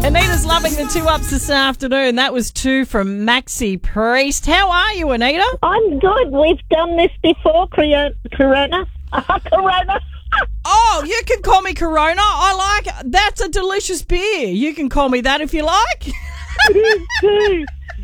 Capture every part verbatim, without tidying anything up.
Anita's loving the two ups this afternoon. That was two from Maxi Priest. How are you, Anita? I'm good. We've done this before, Corona. Corona. Corona. Oh, you can call me Corona. I like that's a delicious beer. You can call me that if you like. It is too.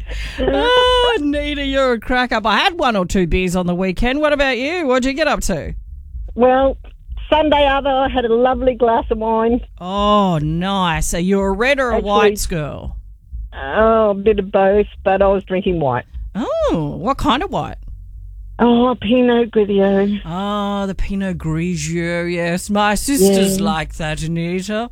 Oh, Anita, you're a crack up. I had one or two beers on the weekend. What about you? What'd you get up to? Well, Sunday other, I had a lovely glass of wine. Oh, nice. Are you a red or a Actually, white girl? Oh, a bit of both, but I was drinking white. Oh, what kind of white? Oh, Pinot Grigio. Oh, the Pinot Grigio, yes. My sister's Yeah. like that, Anita.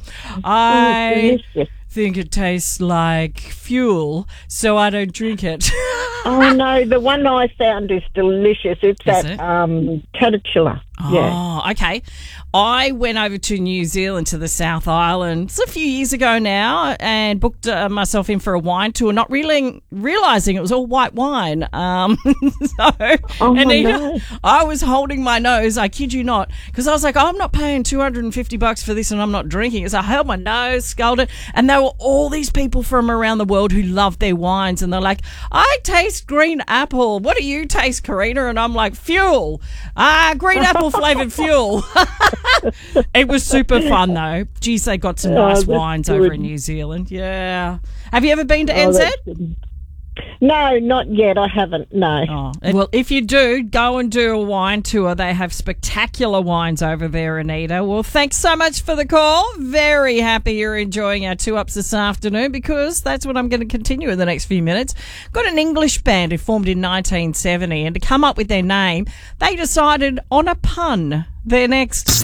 I Delicious. think it tastes like fuel, so I don't drink it. Oh, no, the one I found is delicious. It's Is at it? um, Caterpillar. Yeah. Oh, okay. I went over to New Zealand, to the South Island, it's a few years ago now, and booked uh, myself in for a wine tour, not really realising it was all white wine. Um, so, Oh, my Anita, no. I was holding my nose, I kid you not, because I was like, oh, I'm not paying two hundred fifty bucks for this and I'm not drinking it. So I held my nose, scolded, and there were all these people from around the world who loved their wines, and they're like, I taste green apple. What do you taste, Karina? And I'm like, fuel. Ah, green apple flavoured fuel. It was super fun, though. Geez, they got some Oh, nice that's wines good. over in New Zealand. Yeah. Have you ever been to Oh, N Z? that's good. No, not yet. I haven't, no. Oh, well, if you do, go and do a wine tour. They have spectacular wines over there, Anita. Well, thanks so much for the call. Very happy you're enjoying our two ups this afternoon, because that's what I'm going to continue in the next few minutes. Got an English band who formed in nineteen seventy, and to come up with their name, they decided on a pun. They're next.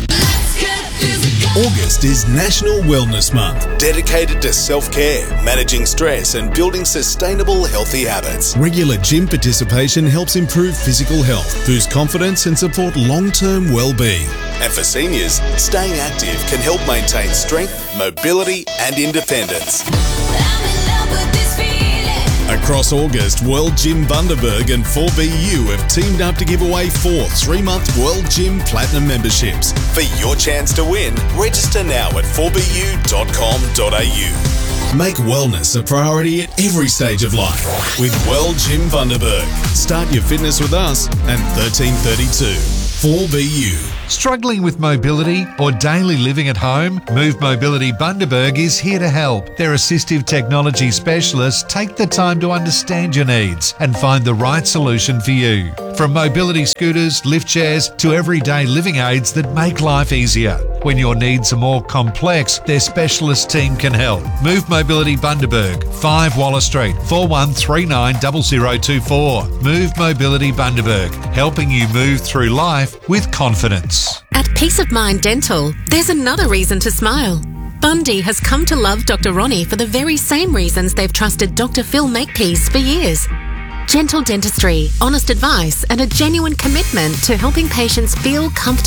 August is National Wellness Month, dedicated to self-care, managing stress and building sustainable healthy habits. Regular gym participation helps improve physical health, boost confidence and support long-term well-being. And for seniors, staying active can help maintain strength, mobility and independence. Across August, World Gym Bundaberg and four B U have teamed up to give away four three-month World Gym Platinum memberships. For your chance to win, register now at four b u dot com dot a u. Make wellness a priority at every stage of life with World Gym Bundaberg. Start your fitness with us at thirteen thirty-two. four B U. Struggling with mobility or daily living at home? Move Mobility Bundaberg is here to help. Their assistive technology specialists take the time to understand your needs and find the right solution for you. From mobility scooters, lift chairs to everyday living aids that make life easier. When your needs are more complex, their specialist team can help. Move Mobility Bundaberg, five Waller Street, four one three nine zero zero two four. Move Mobility Bundaberg, helping you move through life with confidence. At Peace of Mind Dental, there's another reason to smile. Bundy has come to love Doctor Ronnie for the very same reasons they've trusted Doctor Phil Makepeace for years. Gentle dentistry, honest advice, and a genuine commitment to helping patients feel comfortable